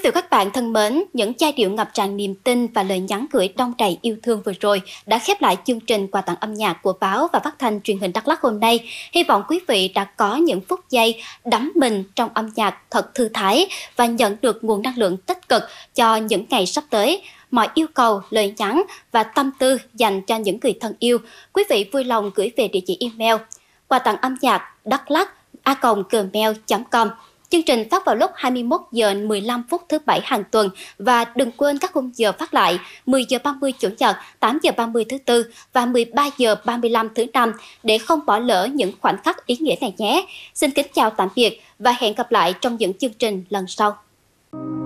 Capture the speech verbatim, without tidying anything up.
vị và các bạn thân mến, những giai điệu ngập tràn niềm tin và lời nhắn gửi đong đầy yêu thương vừa rồi đã khép lại chương trình quà tặng âm nhạc của báo và phát thanh truyền hình Đắk Lắk hôm nay. Hy vọng quý vị đã có những phút giây đắm mình trong âm nhạc thật thư thái và nhận được nguồn năng lượng tích cực cho những ngày sắp tới. Mọi yêu cầu, lời nhắn và tâm tư dành cho những người thân yêu, quý vị vui lòng gửi về địa chỉ email quà tặng âm nhạc đắk lắc a còng gmail chấm com. Chương trình phát vào lúc hai mươi mốt giờ mười lăm phút thứ bảy hàng tuần và đừng quên các khung giờ phát lại mười giờ ba mươi chủ nhật, tám giờ ba mươi thứ tư và mười ba giờ ba mươi lăm thứ năm để không bỏ lỡ những khoảnh khắc ý nghĩa này nhé. Xin kính chào tạm biệt và hẹn gặp lại trong những chương trình lần sau.